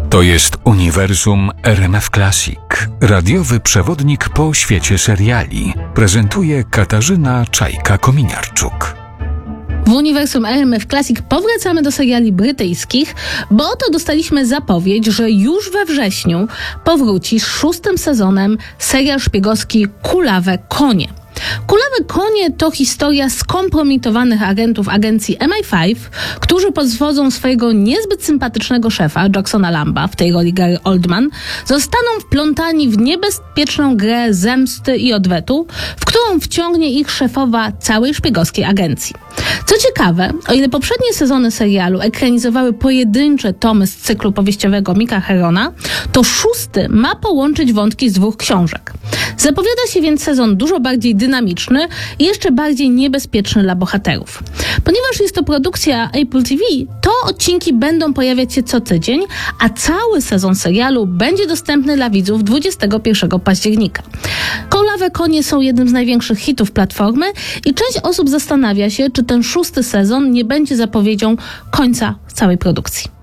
To jest uniwersum RMF Classic. Radiowy przewodnik po świecie seriali. Prezentuje Katarzyna Czajka-Kominiarczuk. W uniwersum RMF Classic powracamy do seriali brytyjskich, bo oto dostaliśmy zapowiedź, że już we wrześniu powróci z 6. sezonem serial szpiegowski Kulawe Konie. Kulawe Konie to historia skompromitowanych agentów agencji MI5, którzy pod wodzą swojego niezbyt sympatycznego szefa, Jacksona Lamba, w tej roli Gary Oldman, zostaną wplątani w niebezpieczną grę zemsty i odwetu, w którą wciągnie ich szefowa całej szpiegowskiej agencji. Co ciekawe, o ile poprzednie sezony serialu ekranizowały pojedyncze tomy z cyklu powieściowego Micka Herona, to 6. ma połączyć wątki z 2 książek. Zapowiada się więc sezon dużo bardziej dynamiczny i jeszcze bardziej niebezpieczny dla bohaterów. Ponieważ jest to produkcja Apple TV, to odcinki będą pojawiać się co tydzień, a cały sezon serialu będzie dostępny dla widzów 21 października. Kulawe Konie są jednym z największych hitów platformy i część osób zastanawia się, czy ten 6. sezon nie będzie zapowiedzią końca całej produkcji.